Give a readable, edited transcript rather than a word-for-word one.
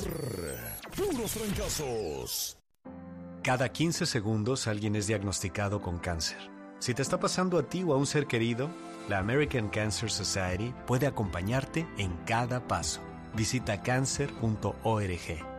Puros fracasos. Cada 15 segundos alguien es diagnosticado con cáncer. Si te está pasando a ti o a un ser querido, la American Cancer Society puede acompañarte en cada paso. Visita cancer.org.